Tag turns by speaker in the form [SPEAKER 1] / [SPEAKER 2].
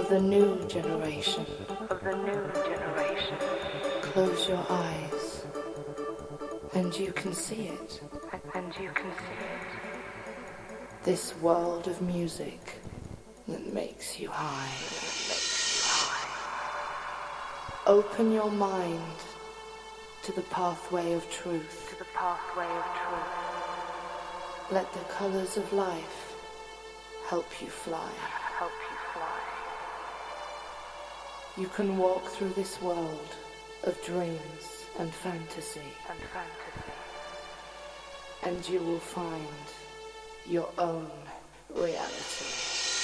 [SPEAKER 1] of the new generation. Close your eyes, and you can see it. This world of music that makes you high. Open your mind to the pathway of truth. Let the colors of life help you fly. You can walk through this world of dreams and fantasy. And you will find your own reality.